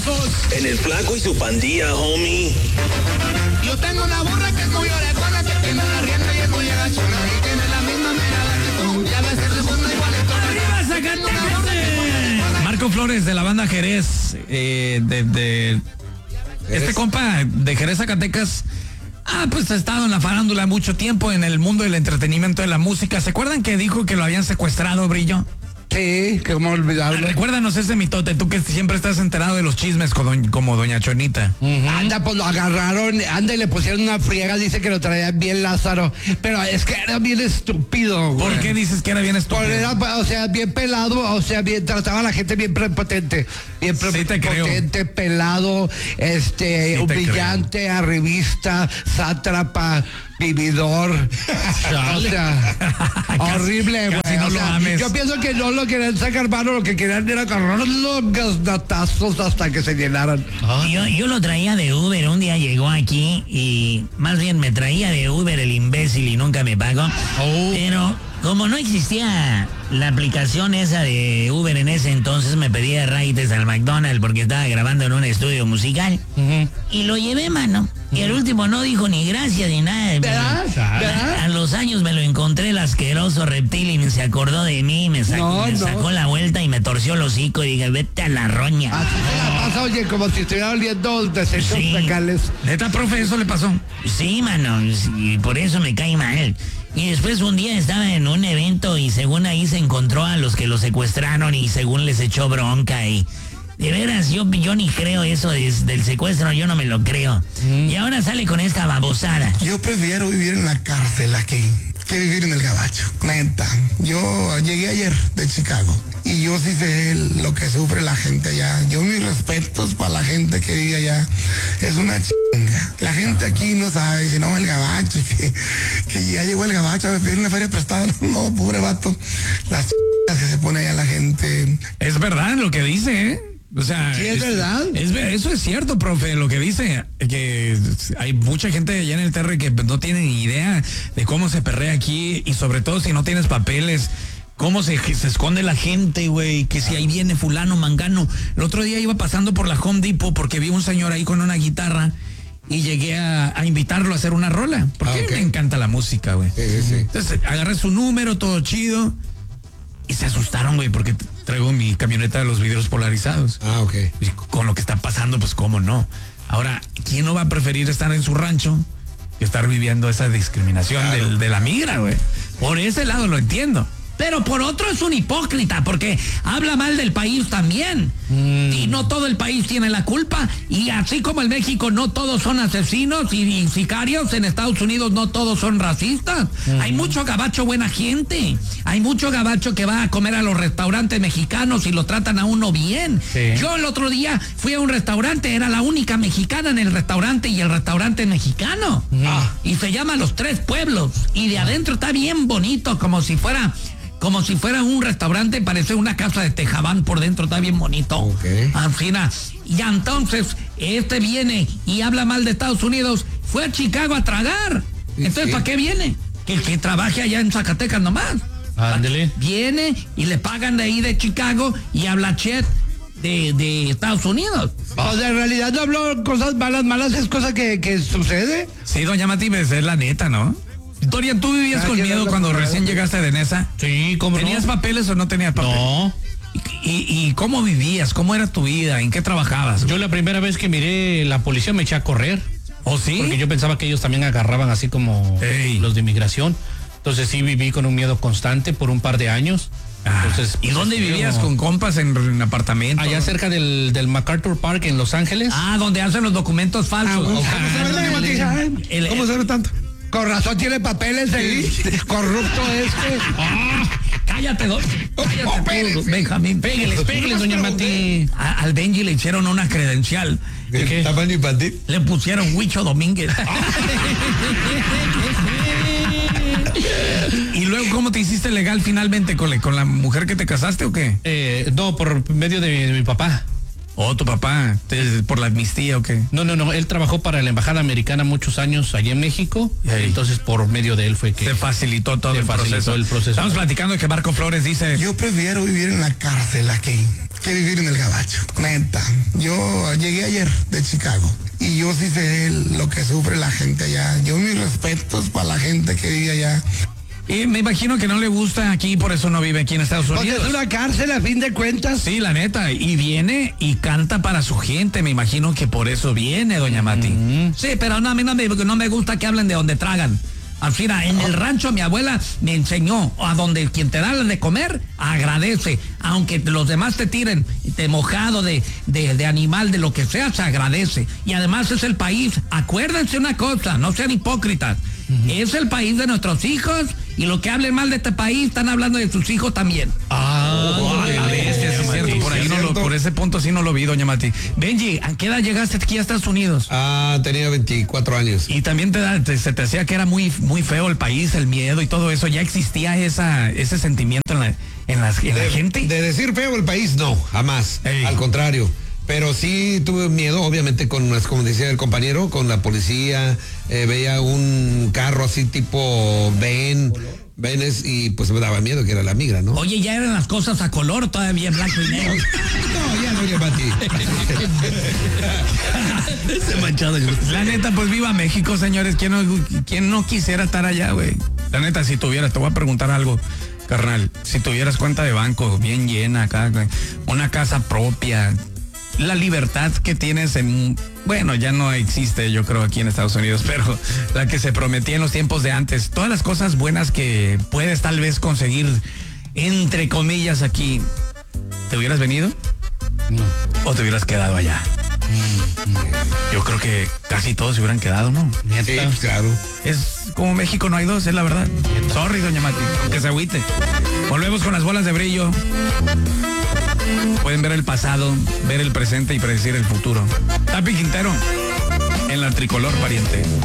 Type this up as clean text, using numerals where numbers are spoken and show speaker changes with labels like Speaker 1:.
Speaker 1: famosos.
Speaker 2: En el Flaco y su pandilla, homie.
Speaker 3: Yo tengo una burra que es muy orejona, que tiene la rienda y es muy agachona, y tiene la misma mirada que tú. Ya ves el segundo igualito.
Speaker 1: ¡Arriba, Zacatecas! Marco Flores, de la banda Jerez, este compa de Jerez, Zacatecas, pues ha estado en la farándula mucho tiempo, en el mundo del entretenimiento, de la música. ¿Se acuerdan que dijo que lo habían secuestrado, Brillo?
Speaker 4: Sí, cómo olvidarlo.
Speaker 1: Recuérdanos ese mitote, tú que siempre estás enterado de los chismes como doña Chonita.
Speaker 4: Anda, pues lo agarraron, anda y le pusieron una friega, dice que lo traía bien Lázaro, pero es que era bien estúpido, güey.
Speaker 1: ¿Por qué dices que era bien estúpido?
Speaker 4: Porque era, o sea, bien pelado, o sea, bien, trataba a la gente bien prepotente, bien prepotente, pelado, brillante, arribista, sátrapa, vividor, o sea, horrible, güey.
Speaker 1: No, o sea,
Speaker 4: yo pienso que no lo querían sacar mano, lo que querían era agarrar los gasnatazos hasta que se llenaran.
Speaker 5: Yo lo traía de Uber, un día llegó aquí y más bien me traía de Uber el imbécil y nunca me pagó. Pero como no existía la aplicación esa de Uber en ese entonces, me pedía raíces al McDonald's porque estaba grabando en un estudio musical. Y lo llevé, mano. Y el último no dijo ni gracias ni nada.
Speaker 4: ¿Verdad?
Speaker 5: A los años me lo encontré el asqueroso reptil y se acordó de mí, me sacó la vuelta y me torció el hocico y dije, vete a la roña.
Speaker 4: Así se la pasa, oye, como si estuviera oliendo desechos fecales.
Speaker 1: ¿Neta, profe, eso le pasó?
Speaker 5: Sí, mano, y por eso me cae mal. Y después un día estaba en un evento y según ahí se encontró a los que lo secuestraron y según les echó bronca y... De veras, yo ni creo eso del secuestro, yo no me lo creo. Y ahora sale con esta babosada.
Speaker 6: Yo prefiero vivir en la cárcel aquí que vivir en el gabacho, neta. Yo llegué ayer de Chicago y yo sí sé lo que sufre la gente allá. Yo mis respetos para la gente que vive allá. Es una chinga. La gente aquí no sabe, si no, el gabacho, que ya llegó el gabacho a pedir una feria prestada. No, pobre vato. Las chingas que se pone allá la gente.
Speaker 1: Es verdad lo que dice, ¿eh? O sea,
Speaker 4: ¿sí es verdad?
Speaker 1: Eso es cierto, profe, lo que dice, que hay mucha gente allá en el TR que no tiene ni idea de cómo se perrea aquí y sobre todo si no tienes papeles, cómo se esconde la gente, güey, que si ahí viene fulano, mangano. El otro día iba pasando por la Home Depot porque vi un señor ahí con una guitarra y llegué a invitarlo a hacer una rola, porque me encanta la música, güey.
Speaker 4: Sí.
Speaker 1: Entonces agarré su número, todo chido. Y se asustaron, güey, porque traigo mi camioneta de los vidrios polarizados.
Speaker 4: Ok.
Speaker 1: Y con lo que está pasando, pues cómo no. Ahora, ¿quién no va a preferir estar en su rancho que estar viviendo esa discriminación de la migra, güey? Por ese lado lo entiendo. Pero por otro es un hipócrita, porque habla mal del país también. Y no todo el país tiene la culpa. Y así como en México no todos son asesinos y sicarios, en Estados Unidos no todos son racistas. Hay mucho gabacho buena gente. Hay mucho gabacho que va a comer a los restaurantes mexicanos y lo tratan a uno bien. Sí. Yo el otro día fui a un restaurante, era la única mexicana en el restaurante y el restaurante es mexicano. Y se llama Los Tres Pueblos. Y de adentro está bien bonito, como si fuera un restaurante, parece una casa de Tejabán por dentro, está bien bonito. Al final. Y entonces, viene y habla mal de Estados Unidos, fue a Chicago a tragar. Entonces, ¿para qué viene? Que trabaje allá en Zacatecas nomás.
Speaker 7: Ándele.
Speaker 1: Viene y le pagan de ahí de Chicago y habla chet de Estados Unidos.
Speaker 4: O sea, en realidad no hablo cosas malas, es cosa que sucede.
Speaker 1: Sí, doña Matías, es la neta, ¿no? Dorian, ¿tú vivías con miedo cuando recién llegaste de Nesa?
Speaker 7: Sí, ¿cómo no?
Speaker 1: ¿Tenías papeles o no tenías papeles?
Speaker 7: No.
Speaker 1: ¿Y cómo vivías? ¿Cómo era tu vida? ¿En qué trabajabas?
Speaker 7: Yo la primera vez que miré la policía me eché a correr.
Speaker 1: ¿Oh, sí?
Speaker 7: Porque yo pensaba que ellos también agarraban así como los de inmigración. Entonces sí viví con un miedo constante por un par de años. Entonces,
Speaker 1: ¿y dónde vivías? ¿Con compas en apartamentos?
Speaker 7: Allá cerca del MacArthur Park en Los Ángeles.
Speaker 1: Donde hacen los documentos falsos.
Speaker 4: ¿Cómo sabe tanto? Con razón tiene papeles el corrupto
Speaker 1: Cállate, Benjamín.
Speaker 7: Pégueles, doña Mati.
Speaker 1: Al Benji le hicieron una credencial.
Speaker 6: ¿De qué? ¿Tamaño infantil?
Speaker 1: Le pusieron Huicho Domínguez. ¿Y luego cómo te hiciste legal finalmente? ¿Con la mujer que te casaste o qué?
Speaker 7: No, por medio de mi papá.
Speaker 1: ¿O tu papá? ¿Por la amnistía o qué?
Speaker 7: No, él trabajó para la embajada americana muchos años allá en México, entonces por medio de él fue que...
Speaker 1: Se facilitó todo el proceso.
Speaker 7: El proceso.
Speaker 1: Estamos platicando de que Marco Flores dice...
Speaker 6: Yo prefiero vivir en la cárcel aquí que vivir en el gabacho, neta. Yo llegué ayer de Chicago y yo sí sé lo que sufre la gente allá. Yo mis respetos para la gente que vive allá.
Speaker 1: Y me imagino que no le gusta aquí, por eso no vive aquí en Estados Unidos.
Speaker 4: Porque es una cárcel a fin de cuentas.
Speaker 1: Sí, la neta. Y viene y canta para su gente. Me imagino que por eso viene, doña Mati. Sí, pero no, a mí no me gusta que hablen de donde tragan. Al final, en el rancho mi abuela me enseñó a donde quien te da de comer, agradece. Aunque los demás te tiren de mojado, de animal, de lo que sea, se agradece. Y además es el país. Acuérdense una cosa, no sean hipócritas. Es el país de nuestros hijos y lo que hablen mal de este país están hablando de sus hijos también.
Speaker 7: A
Speaker 1: veces, es cierto. Por ahí por ese punto sí no lo vi, doña Mati. Benji, ¿a qué edad llegaste aquí a Estados Unidos?
Speaker 8: Tenía 24 años.
Speaker 1: Y también se te hacía que era muy feo el país, el miedo y todo eso. ¿Ya existía ese sentimiento en la gente?
Speaker 8: De decir feo el país, no, jamás.
Speaker 1: Ey.
Speaker 8: Al contrario. Pero sí tuve miedo, obviamente, como decía el compañero, con la policía. Veía un carro así tipo Benes y pues me daba miedo que era la migra, ¿no?
Speaker 5: Oye, ya eran las cosas a color, todavía en blanco y negro.
Speaker 8: No, ya no, ya Mati.
Speaker 1: Ese manchado. La neta, pues viva México, señores. ¿Quién no quisiera estar allá, güey? La neta, si tuvieras, te voy a preguntar algo, carnal. Si tuvieras cuenta de banco bien llena acá, una casa propia, la libertad que tienes bueno, ya no existe, yo creo, aquí en Estados Unidos, pero la que se prometía en los tiempos de antes, todas las cosas buenas que puedes tal vez conseguir, entre comillas, aquí, ¿te hubieras venido?
Speaker 7: No.
Speaker 1: ¿O te hubieras quedado allá? Yo creo que casi todos se hubieran quedado, ¿no?
Speaker 8: Sí, claro.
Speaker 1: Es como México no hay dos, es la verdad. Sorry, doña Mati, que se agüite. Volvemos con las bolas de brillo. Pueden ver el pasado, ver el presente y predecir el futuro. Tapi Quintero, en la tricolor, pariente.